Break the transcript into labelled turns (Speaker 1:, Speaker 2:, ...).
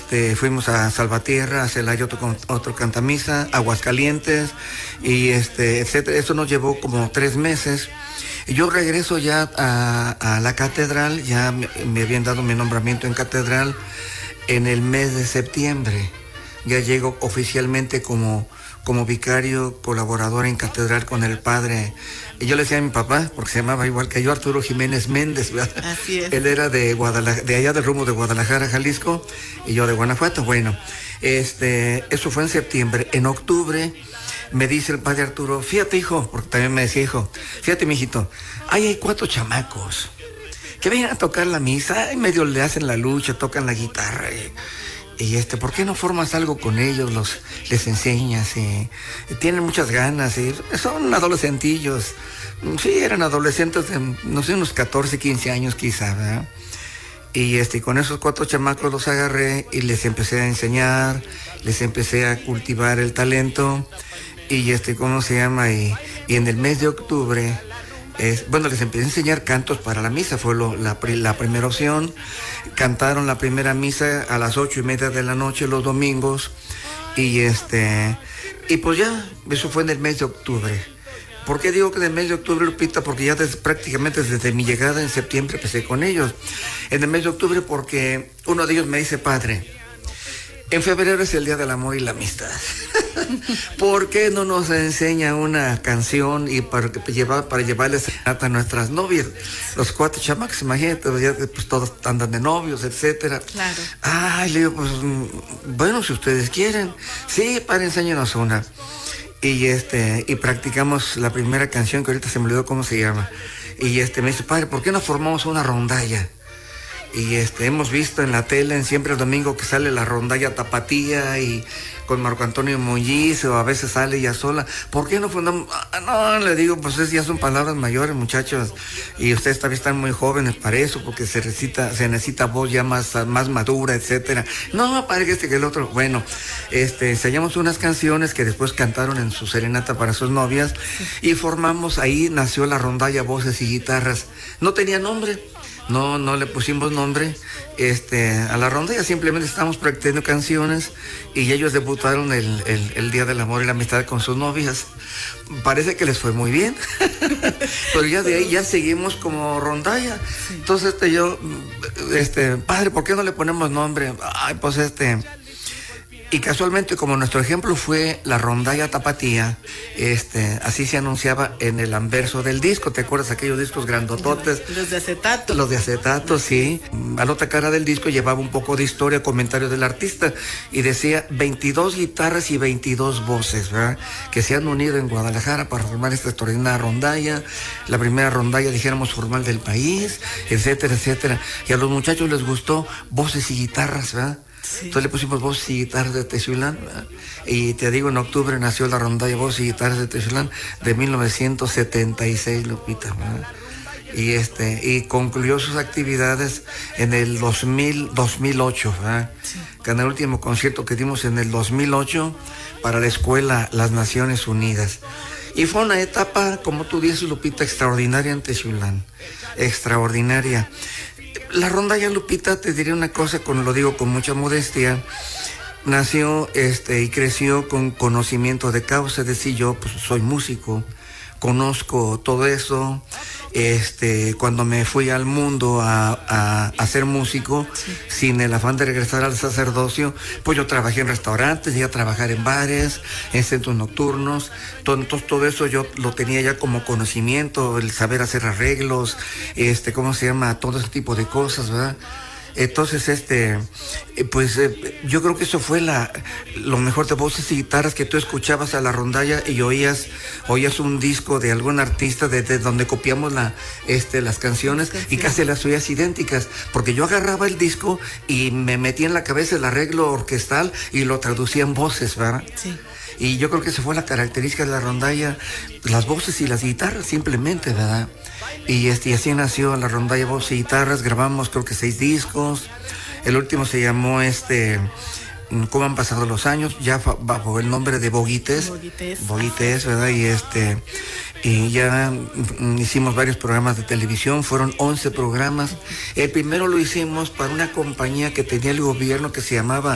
Speaker 1: fuimos a Salvatierra, a Celaya otro cantamisa, Aguascalientes, y etcétera. Eso nos llevó como 3 meses. Y yo regreso ya a la catedral, ya me habían dado mi nombramiento en catedral en el mes de septiembre. Ya llego oficialmente como vicario colaborador en catedral con el padre. Y yo le decía a mi papá, porque se llamaba igual que yo, Arturo Jiménez Méndez, ¿verdad? Así es. Él era de allá del rumbo de Guadalajara, Jalisco, y yo de Guanajuato. Bueno, eso fue en septiembre. En octubre me dice el padre Arturo, fíjate, hijo, porque también me decía, hijo, fíjate, mijito, ahí hay 4 chamacos que vengan a tocar la misa, y medio le hacen la lucha, tocan la guitarra, y ¿por qué no formas algo con ellos? Les enseñas, y tienen muchas ganas, y son adolescentillos. Sí, eran adolescentes de, no sé, unos 14, 15 años quizá, ¿verdad? Y con esos 4 chamacos los agarré y les empecé a enseñar, les empecé a cultivar el talento, y ¿cómo se llama? Y en el mes de octubre, les empecé a enseñar cantos para la misa, fue la primera opción. Cantaron la primera misa a las 8:30 de la noche los domingos, y pues ya, eso fue en el mes de octubre. ¿Por qué digo que en el mes de octubre, Lupita? Porque ya prácticamente desde mi llegada en septiembre empecé con ellos. En el mes de octubre porque uno de ellos me dice, padre, en febrero es el Día del Amor y la Amistad. ¿Por qué no nos enseña una canción y para llevarles a nuestras novias? Los 4 chamacos, imagínate, pues todos andan de novios, etcétera. Claro. Ay, le digo, pues, bueno, si ustedes quieren. Sí, padre, enséñanos una. Y practicamos la primera canción, que ahorita se me olvidó cómo se llama. Y me dice, padre, ¿por qué no formamos una rondalla? Y hemos visto en la tele, siempre el domingo, que sale la rondalla tapatía y con Marco Antonio Muñiz, o a veces sale ella sola. ¿Por qué no fundamos? No, le digo, pues ya son palabras mayores, muchachos, y ustedes todavía están muy jóvenes para eso, porque se necesita voz ya más madura, etcétera. No, padre, que el otro. Bueno, ensayamos unas canciones que después cantaron en su serenata para sus novias, y formamos, ahí nació la rondalla Voces y Guitarras. No tenía nombre. No le pusimos nombre a la rondalla, simplemente estábamos practicando canciones, y ellos debutaron el Día del Amor y la Amistad con sus novias. Parece que les fue muy bien, pero ya de ahí ya seguimos como rondalla. Sí. Entonces padre, ¿por qué no le ponemos nombre? Ay, pues Y casualmente, como nuestro ejemplo fue la rondalla tapatía, así se anunciaba en el anverso del disco. ¿Te acuerdas aquellos discos grandototes?
Speaker 2: Los de acetato.
Speaker 1: Los de acetato, sí. A la otra cara del disco llevaba un poco de historia, comentarios del artista, y decía 22 guitarras y 22 voces, ¿verdad? Que se han unido en Guadalajara para formar esta extraordinaria rondalla, la primera rondalla, dijéramos, formal del país, etcétera, etcétera. Y a los muchachos les gustó Voces y Guitarras, ¿verdad? Sí. Entonces le pusimos Voces y Guitarras de Texulán, ¿verdad? Y te digo, en octubre nació la rondalla Voces y Guitarras de Texulán de 1976, Lupita, ¿verdad? Y concluyó sus actividades en el 2008, ¿verdad? Sí. Que en el último concierto que dimos en el 2008 para la escuela Las Naciones Unidas. Y fue una etapa, como tú dices, Lupita, extraordinaria en Texulán, extraordinaria. La rondalla, Lupita, te diré una cosa, lo digo con mucha modestia, nació y creció con conocimiento de causa. Es decir, yo pues soy músico, conozco todo eso. Cuando me fui al mundo a ser músico, sí, sin el afán de regresar al sacerdocio, pues yo trabajé en restaurantes, llegué a trabajar en bares, en centros nocturnos. Entonces todo eso yo lo tenía ya como conocimiento, el saber hacer arreglos, ¿cómo se llama? Todo ese tipo de cosas, ¿verdad? Entonces, yo creo que eso fue lo mejor de Voces y Guitarras, que tú escuchabas a la rondalla y oías un disco de algún artista de donde copiamos las canciones, y casi las oías idénticas, porque yo agarraba el disco y me metía en la cabeza el arreglo orquestal y lo traducía en voces, ¿verdad? Sí. Y yo creo que esa fue la característica de la rondalla, las voces y las guitarras, simplemente, ¿verdad? Y así nació la rondalla Voces y Guitarras. Grabamos creo que 6 discos. El último se llamó ¿Cómo han pasado los años? Ya bajo el nombre de Boguites, ¿verdad? Y ya hicimos varios programas de televisión, fueron 11 programas. El primero lo hicimos para una compañía que tenía el gobierno, que se llamaba